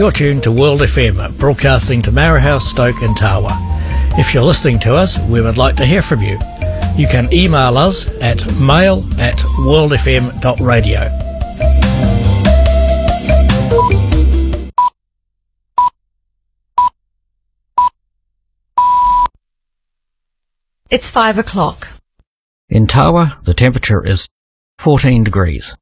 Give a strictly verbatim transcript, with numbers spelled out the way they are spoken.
You're tuned to World F M, broadcasting to Marahouse, Stoke and Tawa. If you're listening to us, we would like to hear from you. You can email us at mail at worldfm.radio. It's five o'clock. In Tawa, the temperature is fourteen degrees.